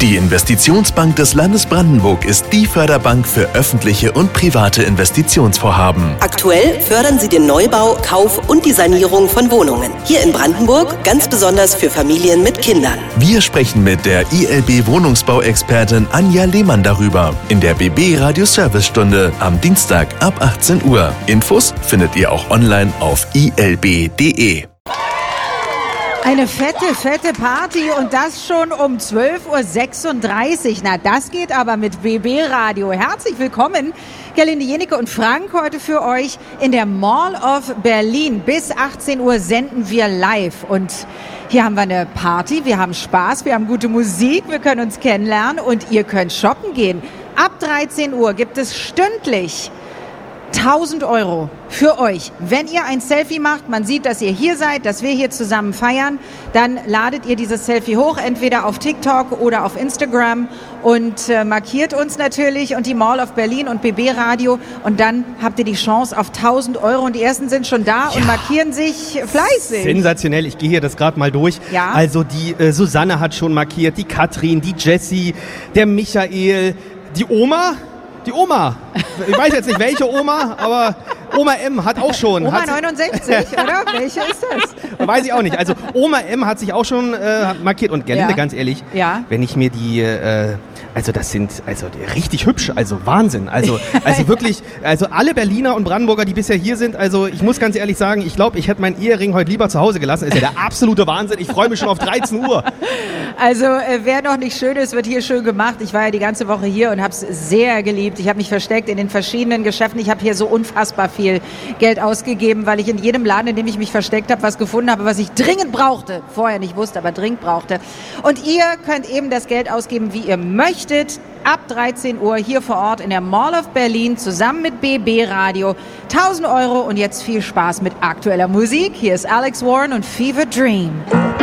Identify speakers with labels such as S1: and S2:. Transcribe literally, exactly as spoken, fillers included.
S1: Die Investitionsbank des Landes Brandenburg ist die Förderbank für öffentliche und private Investitionsvorhaben.
S2: Aktuell fördern sie den Neubau, Kauf und die Sanierung von Wohnungen. Hier in Brandenburg ganz besonders für Familien mit Kindern.
S1: Wir sprechen mit der I L B-Wohnungsbauexpertin Anja Lehmann darüber in der B B Radio Servicestunde am Dienstag ab achtzehn Uhr. Infos findet ihr auch online auf i l b punkt d e.
S3: Eine fette, fette Party und das schon um zwölf Uhr sechsunddreißig. Na, das geht aber mit B B Radio. Herzlich willkommen, Gerlinde Jenecke und Frank, heute für euch in der Mall of Berlin. Bis achtzehn Uhr senden wir live und hier haben wir eine Party, wir haben Spaß, wir haben gute Musik, wir können uns kennenlernen und ihr könnt shoppen gehen. Ab dreizehn Uhr gibt es stündlich tausend Euro für euch. Wenn ihr ein Selfie macht, man sieht, dass ihr hier seid, dass wir hier zusammen feiern, dann ladet ihr dieses Selfie hoch, entweder auf TikTok oder auf Instagram und äh, markiert uns natürlich und die Mall of Berlin und B B Radio und dann habt ihr die Chance auf tausend Euro und die ersten sind schon da ja. und markieren sich fleißig.
S4: Sensationell, ich gehe hier das gerade mal durch.
S3: Ja?
S4: Also die äh, Susanne hat schon markiert, die Katrin, die Jessie, der Michael, die Oma. Die Oma. Ich weiß jetzt nicht, welche Oma, aber Oma M hat auch schon.
S3: Oma
S4: hat
S3: neunundsechzig, oder? Welche ist das?
S4: Weiß ich auch nicht. Also Oma M hat sich auch schon äh, markiert. Und Gerlinde,
S3: ja.
S4: ganz ehrlich,
S3: ja.
S4: wenn ich mir die, äh, also das sind also richtig hübsch, also Wahnsinn. Also, also wirklich, also alle Berliner und Brandenburger, die bisher hier sind, also ich muss ganz ehrlich sagen, ich glaube, ich hätte meinen Ehering heute lieber zu Hause gelassen. Ist ja der absolute Wahnsinn. Ich freue mich schon auf dreizehn Uhr.
S3: Also äh, wer noch nicht schön ist, wird hier schön gemacht. Ich war ja die ganze Woche hier und habe es sehr geliebt. Ich habe mich versteckt in den verschiedenen Geschäften. Ich habe hier so unfassbar viel Geld ausgegeben, weil ich in jedem Laden, in dem ich mich versteckt habe, was gefunden habe, was ich dringend brauchte. Vorher nicht wusste, aber dringend brauchte. Und ihr könnt eben das Geld ausgeben, wie ihr möchtet. Ab dreizehn Uhr hier vor Ort in der Mall of Berlin zusammen mit B B Radio. tausend Euro und jetzt viel Spaß mit aktueller Musik. Hier ist Alex Warren und Fever Dream.